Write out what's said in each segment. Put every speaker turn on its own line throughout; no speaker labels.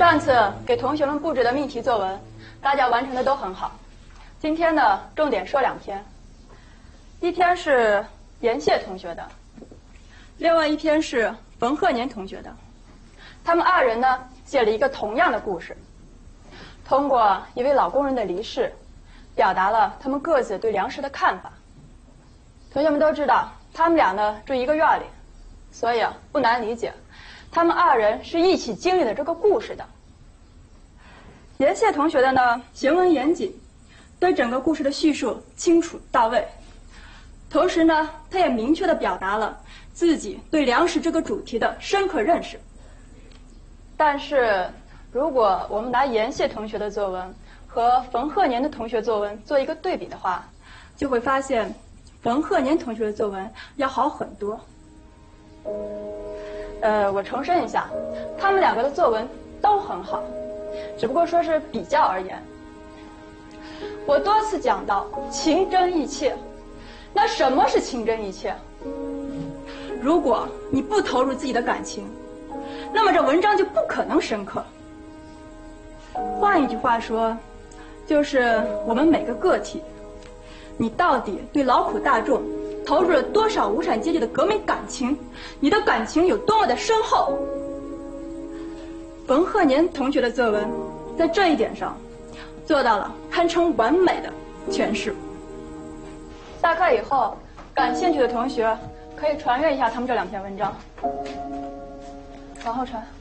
上次给同学们布置的命题作文，大家完成的都很好。今天呢，重点说2篇，一篇是严谢同学的，另外一篇是冯鹤年同学的。他们2人呢，写了一个同样的故事，通过一位老工人的离世，表达了他们各自对粮食的看法。同学们都知道，他们俩呢住一个院里，所以不难理解，他们2人是一起经历了这个故事的。严谢同学的呢，行文严谨，对整个故事的叙述清楚到位，同时呢，他也明确地表达了自己对粮食这个主题的深刻认识。但是，如果我们拿严谢同学的作文和冯鹤年的同学作文做一个对比的话，就会发现冯鹤年同学的作文要好很多。我重申一下，他们2个的作文都很好，只不过说是比较而言。我多次讲到情真意切，那什么是情真意切？如果你不投入自己的感情，那么这文章就不可能深刻。换一句话说，就是我们每个个体，你到底对劳苦大众投入了多少无产阶级的革命感情？你的感情有多么的深厚？冯鹤年同学的作文在这一点上做到了堪称完美的诠释。下课以后，感兴趣的同学可以传阅一下他们这2篇文章。往后传，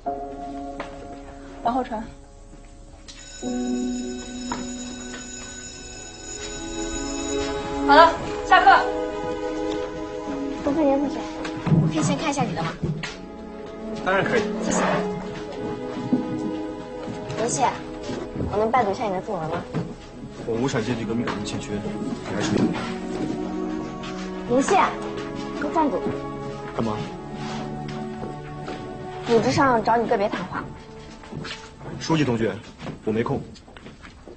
往后传。好了，下课。
冯鹤年同学，我可以先看一下你的吗？
当然可以。
谢谢。严谢，我能拜读一下你的作文吗？
我无产阶级革命感情欠缺，你还是有。
严谢，给我站住！
干嘛？
组织上找你个别谈话。
书记同学，我没空。